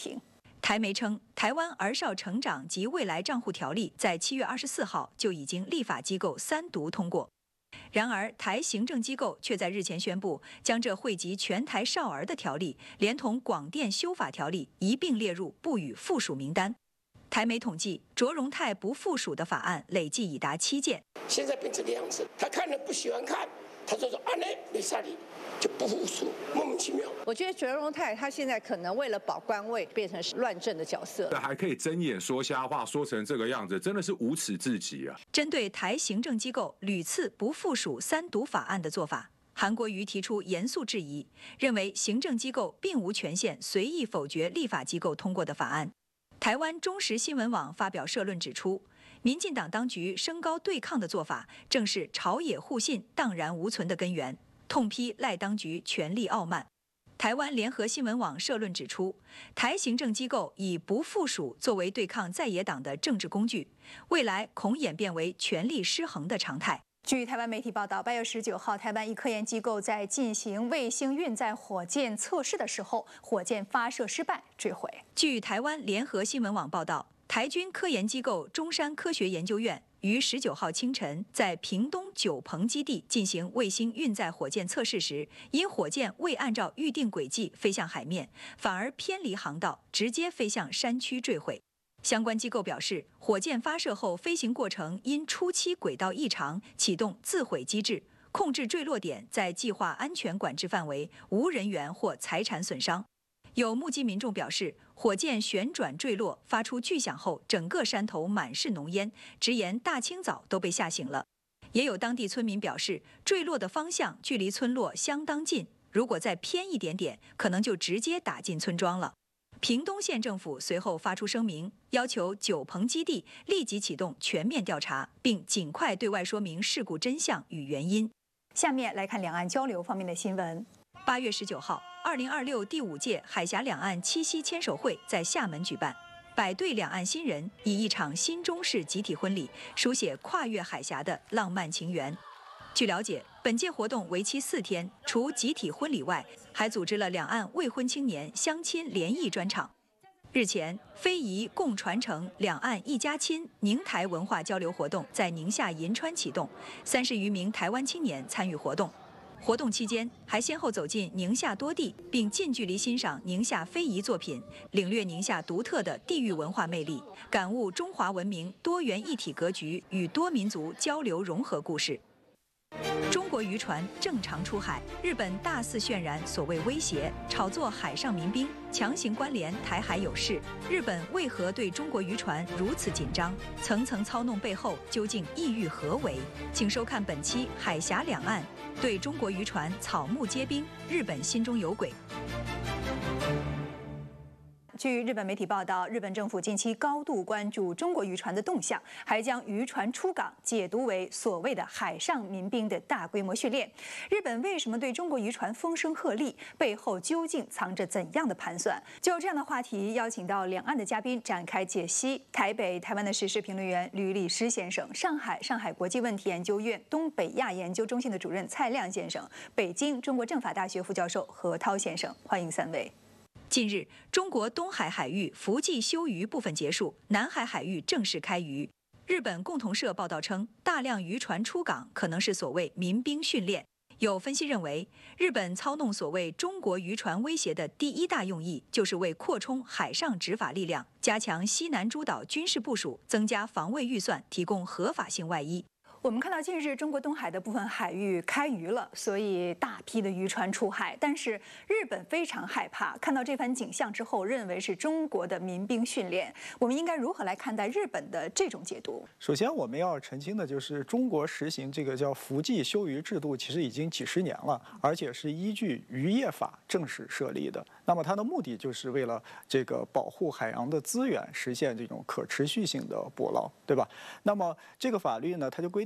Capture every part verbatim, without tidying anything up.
平。 台媒称，台湾儿少成长及未来账户条例在七月二十四号就已经立法机构三读通过。然而，台行政机构却在日前宣布，将这惠及全台少儿的条例，连同广电修法条例一并列入不予附属名单。台媒统计，卓荣泰不附属的法案累计已达七件。 现在变这个样子，他看了不喜欢看，他就说啊，那没啥理，就不附属，莫名其妙。 我觉得卓荣泰他现在可能为了保官位，变成是乱政的角色， 还可以睁眼说瞎话，说成这个样子，真的是无耻至极啊！ 针对台行政机构屡次不附属三读法案的做法，韩国瑜提出严肃质疑，认为行政机构并无权限随意否决立法机构通过的法案。台湾中时新闻网发表社论指出，民进党当局升高对抗的做法，正是朝野互信荡然无存的根源，痛批赖当局权力傲慢。台湾联合新闻网社论指出，台行政机构以不附属作为对抗在野党的政治工具，未来恐演变为权力失衡的常态。 据台湾媒体报道，八月十九号，台湾一科研机构在进行卫星运载火箭测试的时候，火箭发射失败坠毁。 据台湾联合新闻网报道，台军科研机构中山科学研究院于十九号清晨在屏东九鹏基地进行卫星运载火箭测试时，因火箭未按照预定轨迹飞向海面，反而偏离航道，直接飞向山区坠毁。相关机构表示，火箭发射后飞行过程因初期轨道异常启动自毁机制，控制坠落点在计划安全管制范围，无人员或财产损伤。有目击民众表示，火箭旋转坠落发出巨响后，整个山头满是浓烟，直言大清早都被吓醒了。也有当地村民表示，坠落的方向距离村落相当近，如果再偏一点点，可能就直接打进村庄了。屏东县政府随后发出声明，要求九鹏基地立即启动全面调查，并尽快对外说明事故真相与原因。 下面来看两岸交流方面的新闻。 八月十九号，二零二六第五届海峡两岸七夕牵手会在厦门举办，百对两岸新人以一场新中式集体婚礼，书写跨越海峡的浪漫情缘。据了解，本届活动为期四天，除集体婚礼外，还组织了两岸未婚青年相亲联谊专场。日前，非遗共传承两岸一家亲宁台文化交流活动在宁夏银川启动，三十余名台湾青年参与活动。活动期间，还先后走进宁夏多地，并近距离欣赏宁夏非遗作品，领略宁夏独特的地域文化魅力，感悟中华文明多元一体格局与多民族交流融合故事。中国渔船正常出海，日本大肆渲染所谓威胁，炒作海上民兵，强行关联台海有事。日本为何对中国渔船如此紧张？层层操弄背后究竟意欲何为？请收看本期《海峡两岸》，对中国渔船草木皆兵，日本心中有鬼。 据日本媒体报道，日本政府近期高度关注中国渔船的动向，还将渔船出港解读为所谓的海上民兵的大规模训练。日本为什么对中国渔船风声鹤唳？背后究竟藏着怎样的盘算？就这样的话题，邀请到两岸的嘉宾展开解析。台北台湾的时事评论员吕立诗先生，上海上海国际问题研究院东北亚研究中心的主任蔡亮先生，北京中国政法大学副教授何涛先生，欢迎三位。 近日，中国东海海域伏季休渔部分结束，南海海域正式开渔。日本共同社报道称，大量渔船出港可能是所谓民兵训练。有分析认为，日本操弄所谓中国渔船威胁的第一大用意，就是为扩充海上执法力量，加强西南诸岛军事部署，增加防卫预算，提供合法性外衣。 我们看到近日中国东海的部分海域开渔了，所以大批的渔船出海。但是日本非常害怕，看到这番景象之后，认为是中国的民兵训练。我们应该如何来看待日本的这种解读？ 首先，我们要澄清的就是，中国实行这个叫伏季休渔制度，其实已经几十年了，而且是依据渔业法正式设立的。那么它的目的就是为了这个保护海洋的资源，实现这种可持续性的捕捞，对吧？那么这个法律呢，它就规定。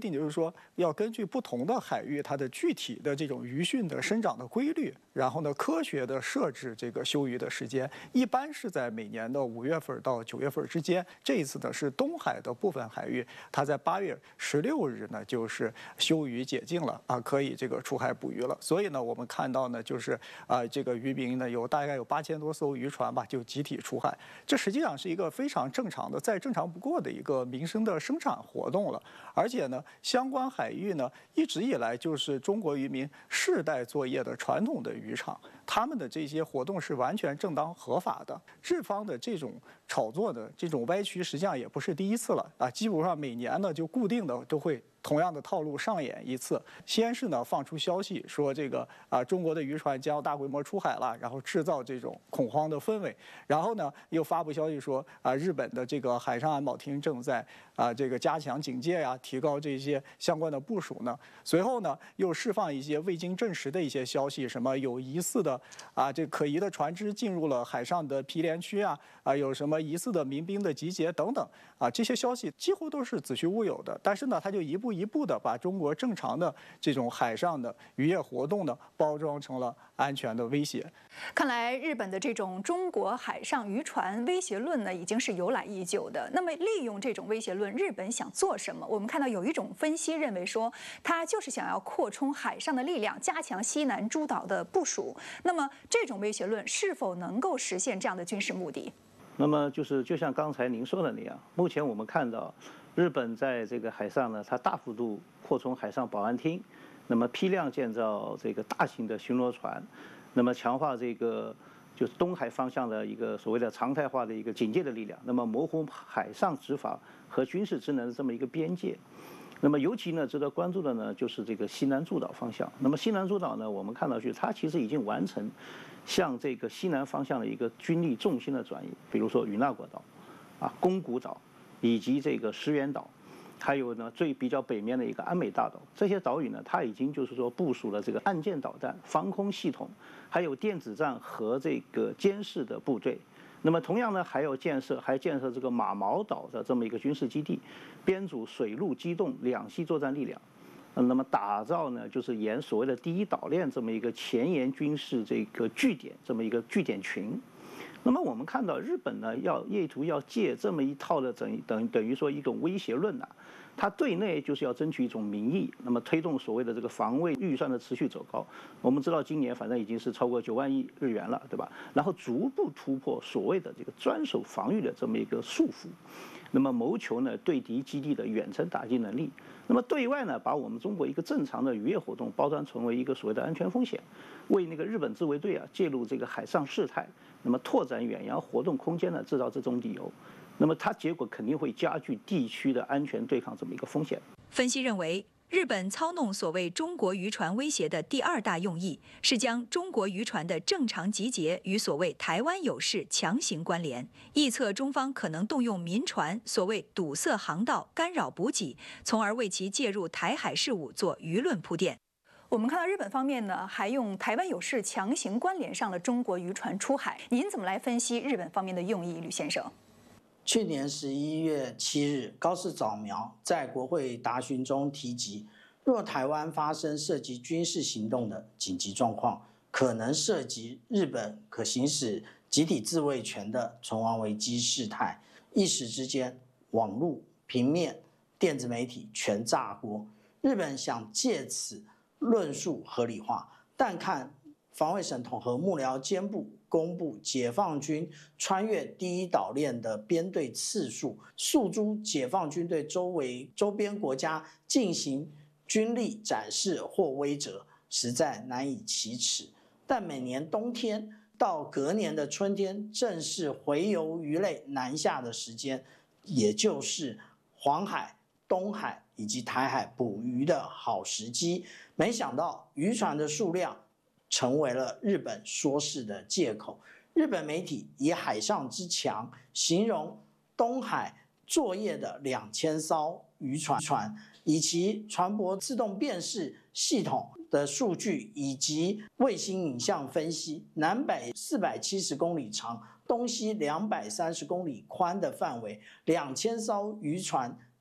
定就是说，要根据不同的海域它的具体的这种鱼汛的生长的规律，然后呢，科学的设置这个休渔的时间，一般是在每年的五月份到九月份之间。这一次呢是东海的部分海域，它在八月十六日呢就是休渔解禁了啊，可以这个出海捕鱼了。所以呢，我们看到呢，就是啊，这个渔民呢有大概有八千多艘渔船吧，就集体出海。这实际上是一个非常正常的、再正常不过的一个民生的生产活动了。而且呢，相关海域呢一直以来就是中国渔民世代作业的传统的渔场，他们的这些活动是完全正当合法的。日方的这种炒作的这种歪曲，实际上也不是第一次了啊，基本上每年呢就固定的都会同样的套路上演一次。先是呢放出消息说这个啊中国的渔船将要大规模出海了，然后制造这种恐慌的氛围，然后呢又发布消息说啊日本的这个海上安保厅正在啊这个加强警戒呀，提高这些相关的部署呢。随后呢又释放一些未经证实的一些消息，什么有疑似的啊这可疑的船只进入了海上的毗连区啊啊有什么疑似的民兵的集结等等啊，这些消息几乎都是子虚乌有的。但是呢，他就一步一步的把中国正常的这种海上的渔业活动呢包装成了安全的威胁。 看来日本的这种中国海上渔船威胁论呢，已经是由来已久的。那么利用这种威胁论，日本想做什么？我们看到有一种分析认为说，他就是想要扩充海上的力量，加强西南诸岛的部署。那么这种威胁论是否能够实现这样的军事目的？ 那么就是就像刚才您说的那样，目前我们看到日本在这个海上呢，它大幅度扩充海上保安厅，那么批量建造这个大型的巡逻船，那么强化这个就是东海方向的一个所谓的常态化的一个警戒的力量，那么模糊海上执法和军事职能的这么一个边界。那么尤其呢值得关注的呢就是这个西南诸岛方向。那么西南诸岛呢，我们看到去它其实已经完成向这个西南方向的一个军力重心的转移，比如说与那国岛、啊宫古岛以及这个石垣岛，还有呢最比较北面的一个安美大岛，这些岛屿呢，它已经就是说部署了这个岸舰导弹、防空系统，还有电子战和这个监视的部队。那么同样呢，还要建设还建设这个马毛岛的这么一个军事基地，编组水陆机动两栖作战力量。那么打造呢，就是沿所谓的第一岛链这么一个前沿军事这个据点，这么一个据点群。那么我们看到日本呢，要意图要借这么一套的等等等于说一种威胁论呐、啊，它对内就是要争取一种民意，那么推动所谓的这个防卫预算的持续走高。我们知道今年反正已经是超过九万亿日元了，对吧？然后逐步突破所谓的这个专守防御的这么一个束缚，那么谋求呢对敌基地的远程打击能力。那么对外呢，把我们中国一个正常的渔业活动包装成为一个所谓的安全风险，为那个日本自卫队啊介入这个海上事态，那么拓展远洋活动空间呢制造这种理由，那么它结果肯定会加剧地区的安全对抗这么一个风险。 分析认为，日本操弄所谓中国渔船威胁的第二大用意是将中国渔船的正常集结与所谓台湾有事强行关联，臆测中方可能动用民船所谓堵塞航道、干扰补给，从而为其介入台海事务做舆论铺垫。 我们看到日本方面呢，还用台湾有事强行关联上了中国渔船出海。您怎么来分析日本方面的用意，吕先生？ 去年十一月七日，高市早苗在国会答询中提及，若台湾发生涉及军事行动的紧急状况，可能涉及日本可行使集体自卫权的存亡危机事态，一时之间，网络、平面、电子媒体全炸锅。日本想借此论述合理化，但看防卫省统合幕僚监部公布解放军穿越第一岛链的编队次数，诉诸解放军对周围周边国家进行军力展示或威慑，实在难以启齿。但每年冬天到隔年的春天，正是洄游鱼类南下的时间，也就是黄海、东海以及台海捕鱼的好时机。没想到渔船的数量成为了日本说事的借口。日本媒体以海上之强形容东海作业的两千艘渔船，以其船舶自动辨识系统的数据以及卫星影像分析，南北四百七十公里长、东西两百三十公里宽的范围，两千艘渔船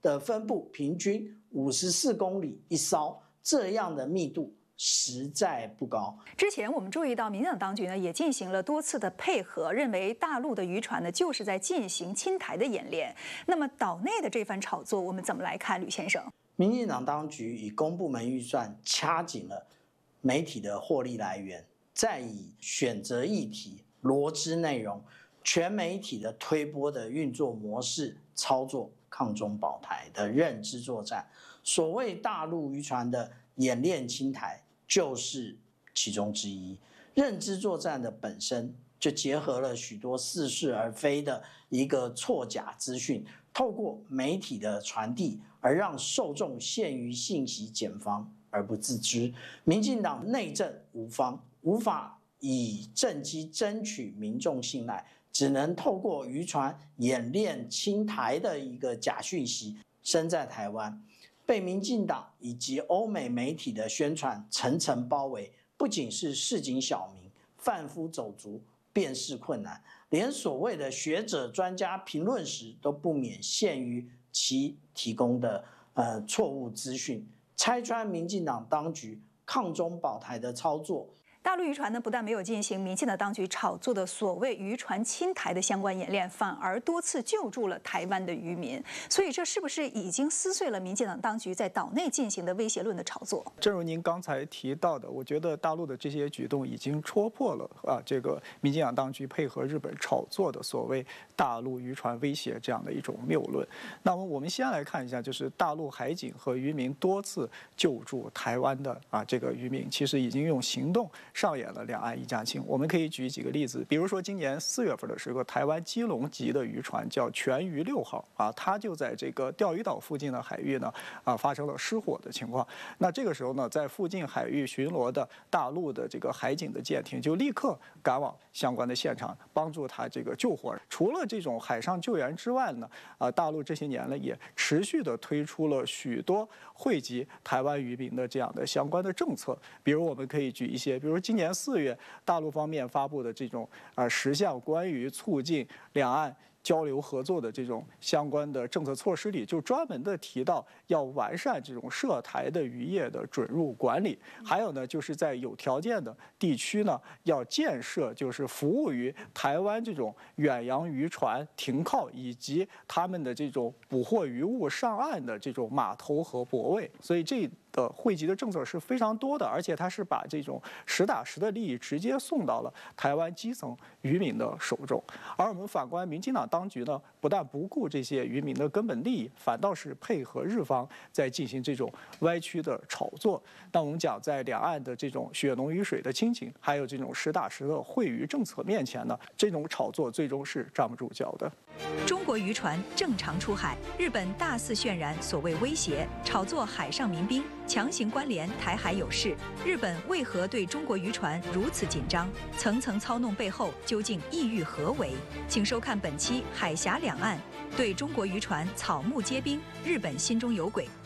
的分布平均五十四公里一艘，这样的密度实在不高。 之前我们注意到，民进党当局呢也进行了多次的配合，认为大陆的渔船呢就是在进行侵台的演练。那么岛内的这番炒作，我们怎么来看，吕先生？ 民进党当局以公部门预算掐紧了媒体的获利来源，再以选择议题、罗织内容、全媒体的推播的运作模式操作抗中保台的认知作战。所谓大陆渔船的演练侵台，就是其中之一。认知作战的本身就结合了许多似是而非的一个错假资讯，透过媒体的传递，而让受众陷于信息茧房而不自知。民进党内政无方，无法以政绩争取民众信赖，只能透过渔船演练侵台的一个假讯息，身在台湾，被民进党以及欧美媒体的宣传层层包围，不仅是市井小民、贩夫走卒辨识困难，连所谓的学者专家评论时都不免陷于其提供的呃错误资讯，拆穿民进党当局抗中保台的操作。 大陆渔船呢，不但没有进行民进党当局炒作的所谓渔船侵台的相关演练，反而多次救助了台湾的渔民。所以，这是不是已经撕碎了民进党当局在岛内进行的威胁论的炒作？ 正如您刚才提到的，我觉得大陆的这些举动已经戳破了啊，这个民进党当局配合日本炒作的所谓大陆渔船威胁这样的一种谬论。那么，我们先来看一下，就是大陆海警和渔民多次救助台湾的啊这个渔民，其实已经用行动上演了两岸一家亲。我们可以举几个例子，比如说今年四月份的时候，台湾基隆籍的渔船叫全渔六号啊，它就在这个钓鱼岛附近的海域呢啊发生了失火的情况。那这个时候呢，在附近海域巡逻的大陆的这个海警的舰艇就立刻赶往相关的现场，帮助它这个救火。除了这种海上救援之外呢，啊，大陆这些年呢也持续的推出了许多惠及台湾渔民的这样的相关的政策。比如我们可以举一些，比如今年四月大陆方面发布的这种啊十项关于促进两岸交流合作的这种相关的政策措施里，就专门的提到要完善这种涉台的渔业的准入管理，还有呢，就是在有条件的地区呢，要建设就是服务于台湾这种远洋渔船停靠以及他们的这种捕获渔物上岸的这种码头和泊位，所以这的惠及的政策是非常多的，而且它是把这种实打实的利益直接送到了台湾基层渔民的手中。而我们反观民进党当局呢，不但不顾这些渔民的根本利益，反倒是配合日方在进行这种歪曲的炒作。那我们讲，在两岸的这种血浓于水的亲情，还有这种实打实的惠渔政策面前呢，这种炒作最终是站不住脚的。 中国渔船正常出海，日本大肆渲染所谓威胁，炒作海上民兵，强行关联台海有事。日本为何对中国渔船如此紧张？层层操弄背后究竟意欲何为？请收看本期《海峡两岸》，对中国渔船草木皆兵，日本心中有鬼。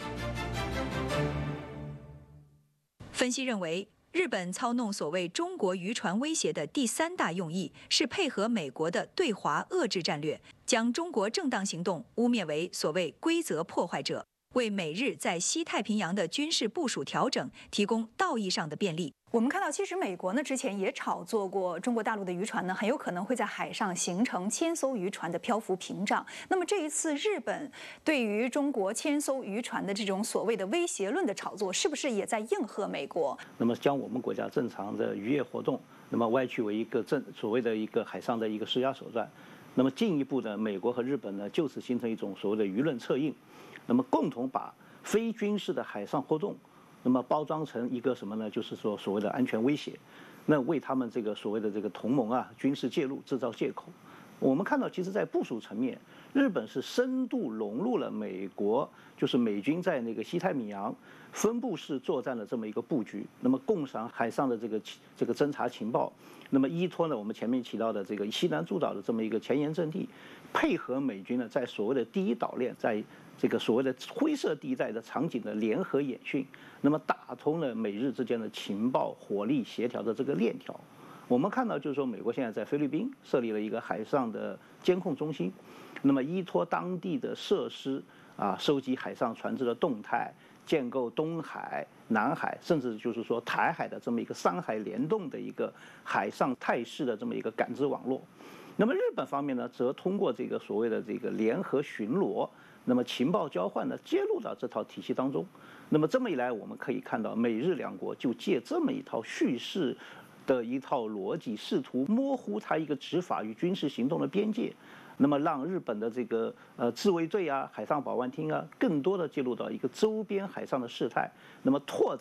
分析认为，日本操弄所谓中国渔船威胁的第三大用意是配合美国的对华遏制战略，将中国正当行动污蔑为所谓规则破坏者，为美日在西太平洋的军事部署调整提供道义上的便利。 我们看到，其实美国呢之前也炒作过中国大陆的渔船呢，很有可能会在海上形成千艘渔船的漂浮屏障。那么这一次日本对于中国千艘渔船的这种所谓的威胁论的炒作，是不是也在应和美国？ 那么将我们国家正常的渔业活动，那么歪曲为一个正所谓的一个海上的一个施压手段。那么进一步呢，美国和日本呢就此形成一种所谓的舆论策应，那么共同把非军事的海上活动，那么包装成一个什么呢？就是说所谓的安全威胁，那为他们这个所谓的这个同盟啊军事介入制造借口。我们看到，其实，在部署层面，日本是深度融入了美国，就是美军在那个西太平洋分布式作战的这么一个布局。那么，共享海上的这个这个侦察情报，那么依托呢我们前面提到的这个西南诸岛的这么一个前沿阵地，配合美军呢在所谓的第一岛链，在这个所谓的灰色地带的场景的联合演训，那么打通了美日之间的情报火力协调的这个链条。我们看到，就是说，美国现在在菲律宾设立了一个海上的监控中心，那么依托当地的设施， 啊收集海上船只的动态，建构东海、南海，甚至就是说台海的这么一个三海联动的一个海上态势的这么一个感知网络。那么日本方面呢，则通过这个所谓的这个联合巡逻，那么情报交换呢，接入到这套体系当中。那么这么一来，我们可以看到美日两国就借这么一套叙事的一套逻辑，试图模糊它一个执法与军事行动的边界。那么让日本的这个呃自卫队啊、海上保安厅啊，更多的介入到一个周边海上的事态，那么拓展